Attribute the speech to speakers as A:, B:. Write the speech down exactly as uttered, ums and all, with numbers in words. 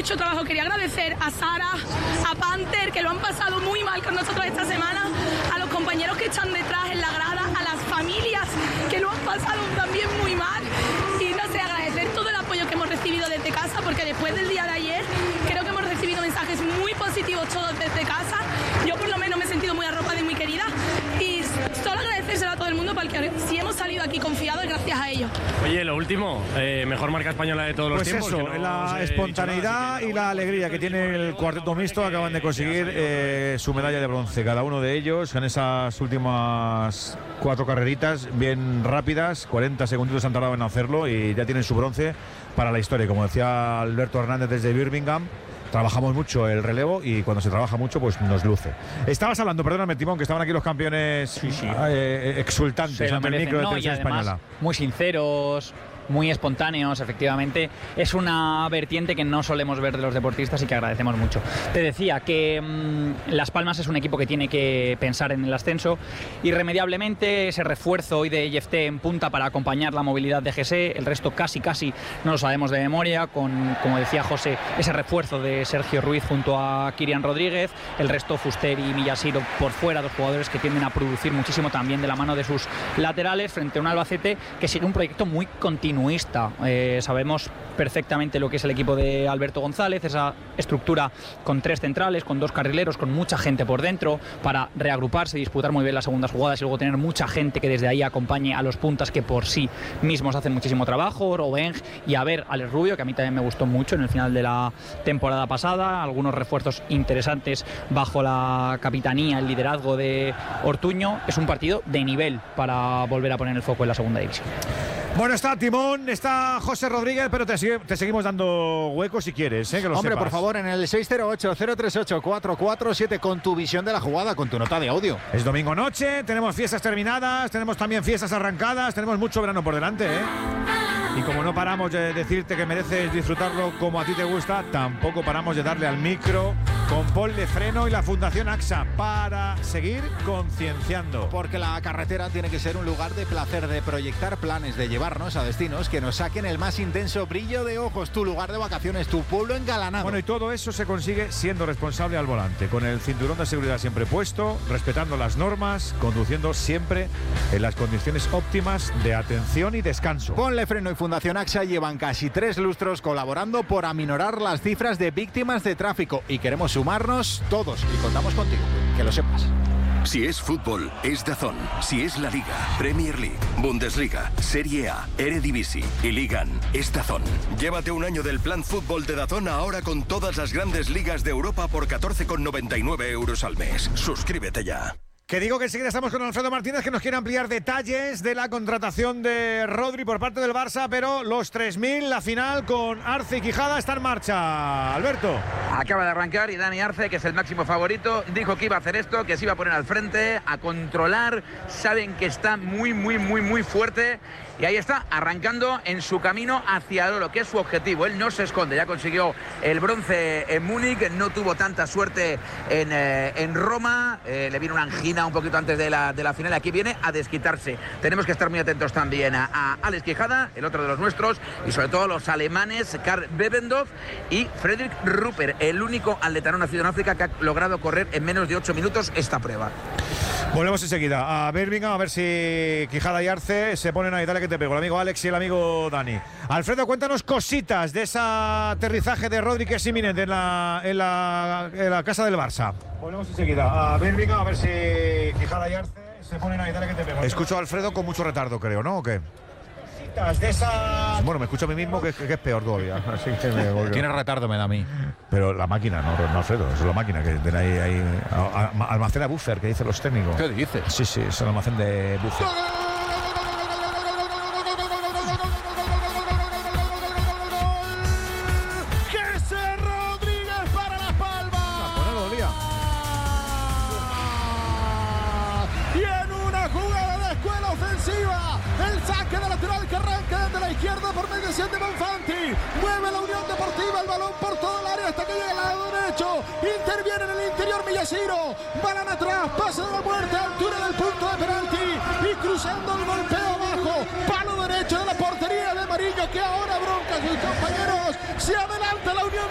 A: mucho trabajo. Quería agradecer a Sara, a Panther, que lo han pasado muy mal con nosotros esta semana, a los compañeros que están detrás en la grada, a las familias que lo han pasado también muy mal. Y no sé, agradecer todo el apoyo que hemos recibido desde casa, porque después del día de ayer creo que hemos recibido mensajes muy positivos todos desde casa. Yo por lo menos me he sentido muy arropada y muy querida. Y solo agradecérselo a todo el mundo, porque si hemos salido aquí confiados es gracias a ellos.
B: Oye, lo último, eh, mejor marca española de todos los
C: pues
B: tiempos.
C: Eso,
B: no
C: la espontaneidad nada, que y la alegría que tiene el cuarteto mixto. Acaban de conseguir eh, su medalla de bronce, cada uno de ellos, en esas últimas cuatro carreritas bien rápidas. cuarenta segunditos han tardado en hacerlo y ya tienen su bronce para la historia. Como decía Alberto Hernández desde Birmingham, trabajamos mucho el relevo y cuando se trabaja mucho pues nos luce. Estabas hablando, perdóname Timón, que estaban aquí los campeones sí, sí. Eh, exultantes ante el micro de televisión española.
D: Muy sinceros, muy espontáneos, efectivamente. Es una vertiente que no solemos ver de los deportistas y que agradecemos mucho. Te decía que mmm, Las Palmas es un equipo que tiene que pensar en el ascenso. Irremediablemente, ese refuerzo hoy de I F T en punta para acompañar la movilidad de G S. El resto casi, casi no lo sabemos de memoria. Con, como decía José, ese refuerzo de Sergio Ruiz junto a Kirian Rodríguez. El resto, Fuster y Millasiro por fuera, dos jugadores que tienden a producir muchísimo también de la mano de sus laterales, frente a un Albacete que sigue un proyecto muy continuo. Eh, sabemos perfectamente lo que es el equipo de Alberto González, esa estructura con tres centrales, con dos carrileros, con mucha gente por dentro para reagruparse y disputar muy bien las segundas jugadas y luego tener mucha gente que desde ahí acompañe a los puntas que por sí mismos hacen muchísimo trabajo, Robeng y a ver Alex Rubio, que a mí también me gustó mucho en el final de la temporada pasada, algunos refuerzos interesantes bajo la capitanía, el liderazgo de Ortuño. Es un partido de nivel para volver a poner el foco en la segunda división.
C: Bueno, está Timón, está José Rodríguez, pero te, sigue, te seguimos dando huecos si quieres, ¿eh? Que lo
E: Hombre,
C: sepas.
E: por favor, en el seis cero ocho, cero tres ocho, cuatro cuatro siete con tu visión de la jugada, con tu nota de audio.
C: Es domingo noche, tenemos fiestas terminadas, tenemos también fiestas arrancadas, tenemos mucho verano por delante, ¿eh? Y como no paramos de decirte que mereces disfrutarlo como a ti te gusta, tampoco paramos de darle al micro con Paul de Freno y la Fundación AXA para seguir concienciando.
E: Porque la carretera tiene que ser un lugar de placer, de proyectar planes, de llevarnos a destinos que nos saquen el más intenso brillo de ojos, tu lugar de vacaciones, tu pueblo engalanado.
C: Bueno, y todo eso se consigue siendo responsable al volante, con el cinturón de seguridad siempre puesto, respetando las normas, conduciendo siempre en las condiciones óptimas de atención y descanso.
E: Ponle Freno y Fundación AXA llevan casi tres lustros colaborando por aminorar las cifras de víctimas de tráfico y queremos sumarnos todos y contamos contigo, que lo sepas.
F: Si es fútbol, es DAZN. Si es la Liga, Premier League, Bundesliga, Serie A, Eredivisie y Ligan, es DAZN. Llévate un año del plan fútbol de DAZN ahora con todas las grandes ligas de Europa por catorce con noventa y nueve euros al mes. Suscríbete ya.
C: Que digo que enseguida estamos con Alfredo Martínez, que nos quiere ampliar detalles de la contratación de Rodri por parte del Barça, pero los tres mil, la final con Arce y Quijada está en marcha. Alberto.
G: Acaba de arrancar y Dani Arce, que es el máximo favorito, dijo que iba a hacer esto, que se iba a poner al frente, a controlar. Saben que está muy, muy, muy, muy fuerte. Y ahí está, arrancando en su camino hacia el oro, que es su objetivo. Él no se esconde, ya consiguió el bronce en Múnich, no tuvo tanta suerte en, eh, en Roma, eh, le vino una angina un poquito antes de la, de la final, aquí viene a desquitarse. Tenemos que estar muy atentos también a, a Alex Quijada, el otro de los nuestros, y sobre todo los alemanes, Karl Bevendorf y Fredrik Rupert, el único atletano nacido en África que ha logrado correr en menos de ocho minutos esta prueba.
C: Volvemos enseguida a Birmingham a ver si Quijada y Arce se ponen ahí. Dale que te pego, el amigo Alex y el amigo Dani. Alfredo, cuéntanos cositas de ese aterrizaje de Rodri que es inminente en la, en la, en la casa del Barça. Volvemos enseguida a Birmingham a ver si Quijada y Arce se ponen ahí. Dale que te pego. Escucho a Alfredo con mucho retardo, creo, ¿no? ¿O qué? De esa... Bueno, me escucho a mí mismo, que, que es peor todavía. Así que me
E: Tiene retardo, me da a mí.
C: Pero la máquina, no, no Alfredo, es la máquina que tiene ahí, ahí a, a, almacena buffer, que dicen los técnicos.
E: ¿Qué dices?
C: Sí, sí, es el almacén de buffer.
H: Jesse Rodríguez para Las Palmas.
C: Bueno, lo olía.
H: Y en una jugada de escuela ofensiva, el saque de lateral que arranca desde la izquierda por mediación de Bonfanti. Mueve la Unión Deportiva el balón por todo el área hasta que llega al lado derecho. Interviene en el interior Millasiro. Balón atrás, pase de la muerte a altura del punto de penalti. Y cruzando el golpeo abajo. Palo derecho de la portería de Marillo, que ahora bronca a sus compañeros. Se adelanta la Unión